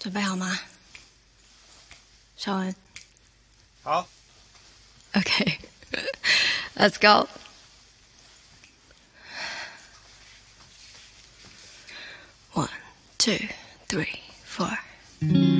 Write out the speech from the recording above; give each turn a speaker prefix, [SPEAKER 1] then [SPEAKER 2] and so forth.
[SPEAKER 1] 准备好吗？邵文。
[SPEAKER 2] 好。
[SPEAKER 1] Okay, let's go. 1, 2, 3, 4.